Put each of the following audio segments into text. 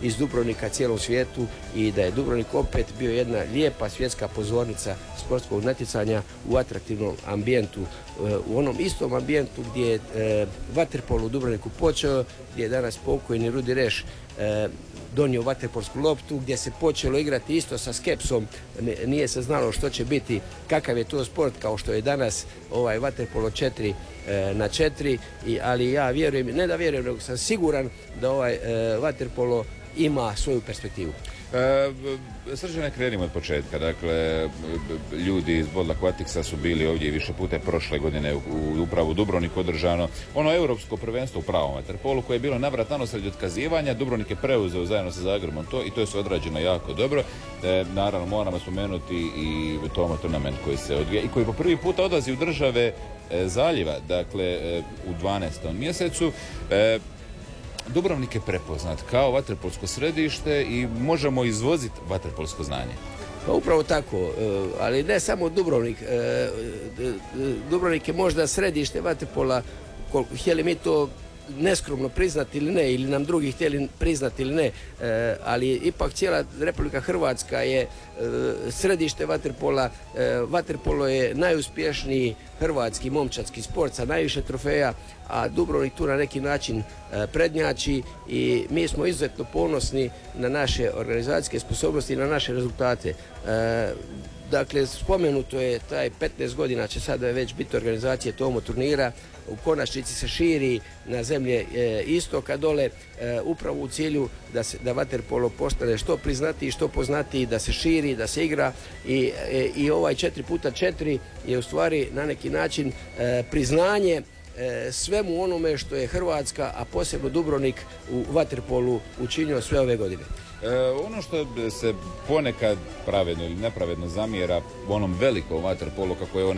iz Dubrovnika cijelom svijetu i da je Dubrovnik opet bio jedna lijepa svjetska pozornica sportskog natjecanja u atraktivnom ambijentu, u onom istom ambijentu gdje je vaterpolo u Dubrovniku počeo, gdje je danas pokojni Rudi Reš donio vaterpolsku loptu, gdje se počelo igrati isto sa skepsom, nije se znalo što će biti, kakav je to sport kao što je danas vaterpolo 4x4, ali ja vjerujem, ne da vjerujem, nego sam siguran da vaterpolo ima svoju perspektivu. Srđane, krenimo od početka. Dakle, ljudi iz Bold Aquaticsa su bili ovdje više puta prošle godine upravo u Dubrovniku održano ono europsko prvenstvo u pravom vaterpolu koje je bilo navrat nanos radi otkazivanja. Dubrovnik je preuzeo zajedno sa Zagrebom to i to je se odrađeno jako dobro. Naravno, moramo spomenuti i Tomo turnament koji se odvija i koji po prvi puta odlazi u države zaljeva, dakle u 12. mjesecu. Dubrovnik je prepoznat kao vaterpolsko središte i možemo izvoziti vaterpolsko znanje. Pa upravo tako, ali ne samo Dubrovnik. Dubrovnik je možda središte vaterpola, htjeli mi to neskromno priznati ili ne, ili nam drugi htjeli priznati ili ne, ali ipak cijela Republika Hrvatska je središte vaterpola. Vaterpolo je najuspješniji hrvatski momčadski sport sa najviše trofeja, a Dubrovnik tu na neki način prednjači i mi smo izuzetno ponosni na naše organizacijske sposobnosti i na naše rezultate. Dakle, spomenuto je taj 15 godina će sada već biti organizacije Tomo turnira, u konačnici se širi na zemlje istoka dole, upravo u cilju da vaterpolo postane što priznatiji, što poznatiji, da se širi, da se igra i ovaj 4x4 je u stvari na neki način priznanje svemu onome što je Hrvatska, a posebno Dubrovnik u vaterpolu učinio sve ove godine. Ono što se ponekad pravedno ili nepravedno zamjera u onom velikom vaterpolu,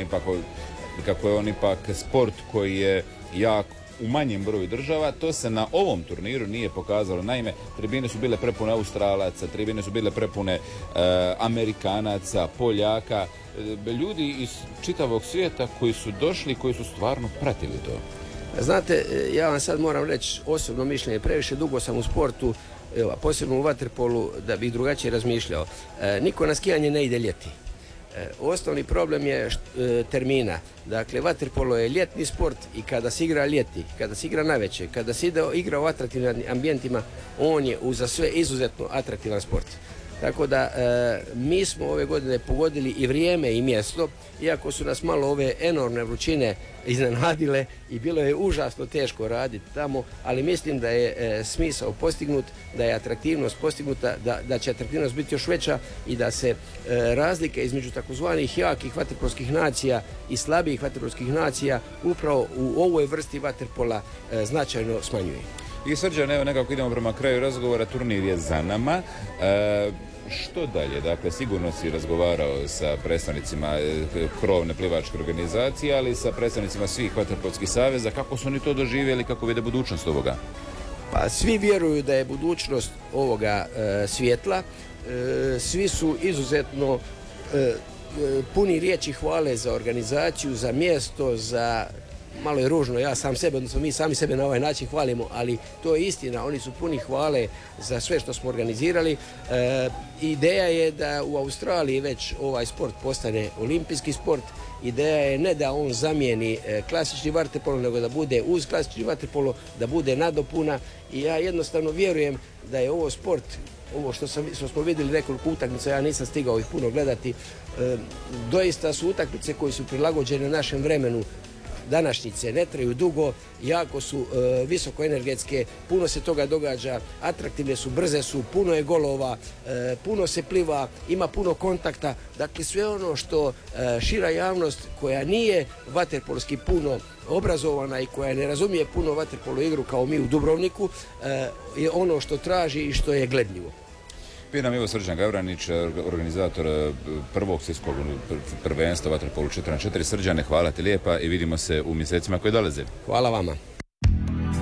kako je on ipak sport koji je jak u manjem broju država, to se na ovom turniru nije pokazalo. Naime, tribine su bile prepune Australaca, tribine su bile prepune Amerikanaca, Poljaka, ljudi iz čitavog svijeta koji su došli, koji su stvarno pratili to. Znate, ja vam sad moram reći osobno mišljenje, previše dugo sam u sportu, a posebno u vaterpolu, da bih drugačije razmišljao. Niko na skijanje ne ide ljeti. Osnovni problem je termina. Dakle, vaterpolo je ljetni sport i kada se igra ljeti, kada se igra navečer, kada se igra u atraktivnim ambijentima, on je uza sve izuzetno atraktivan sport. Tako da mi smo ove godine pogodili i vrijeme i mjesto, iako su nas malo ove enormne vrućine iznenadile i bilo je užasno teško raditi tamo, ali mislim da je smisao postignut, da je atraktivnost postignuta, da će atraktivnost biti još veća i da se razlike između takozvanih jakih vaterpolskih nacija i slabijih vaterpolskih nacija upravo u ovoj vrsti vaterpola značajno smanjuje. I Srđan, evo nekako idemo prema kraju razgovora, turnir je za nama. Što dalje? Dakle, sigurno si razgovarao sa predstavnicima krovne plivačke organizacije, ali i sa predstavnicima svih vaterpolskih saveza. Kako su oni to doživjeli, kako vide budućnost ovoga? Pa svi vjeruju da je budućnost ovoga svjetla. Svi su izuzetno puni riječi hvale za organizaciju, za mjesto, za... Malo je ružno, ja sam sebe, odnosno mi sami sebe na ovaj način hvalimo, ali to je istina, oni su puni hvale za sve što smo organizirali. Ideja je da u Australiji već ovaj sport postane olimpijski sport. Ideja je ne da on zamijeni klasični vaterpolo, nego da bude uz klasični vaterpolo, da bude nadopuna i ja jednostavno vjerujem da je ovo sport, ovo što smo vidjeli nekoliko utakmica, ja nisam stigao ih puno gledati, doista su utakmice koje su prilagođene našem vremenu. Današnjice ne traju dugo, jako su visokoenergetske, puno se toga događa, atraktivne su, brze su, puno je golova, puno se pliva, ima puno kontakta. Dakle, sve ono što šira javnost koja nije vaterpolski puno obrazovana i koja ne razumije puno vaterpolo igru kao mi u Dubrovniku, je ono što traži i što je gledljivo. Bio nam je Srđan Gavranić, organizator prvog svjetskog prvenstva vaterpolu 4x4. Srđane, hvala ti lijepa i vidimo se u mjesecima koji dolaze. Hvala vama.